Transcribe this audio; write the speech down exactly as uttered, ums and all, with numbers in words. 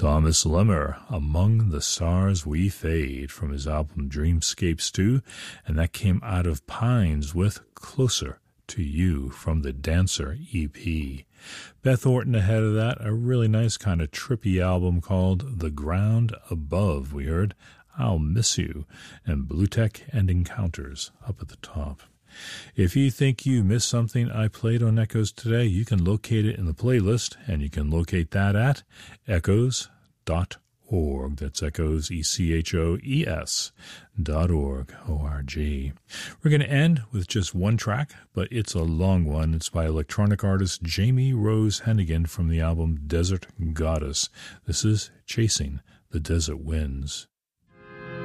Thomas Lemmer, Among the Stars We Fade, from his album Dreamscapes two, and that came out of Pines with Closer to You from the Dancer E P. Beth Orton ahead of that, a really nice kind of trippy album called The Ground Above. We heard I'll Miss You, and Blue Tech and Encounters up at the top. If you think you missed something I played on Echoes today, you can locate it in the playlist, and you can locate that at echoes dot org. That's Echoes, E C H O E S dot org, O R G. We're going to end with just one track, but it's a long one. It's by electronic artist Jamie Rose Hennigan from the album Desert Goddess. This is Chasing the Desert Winds.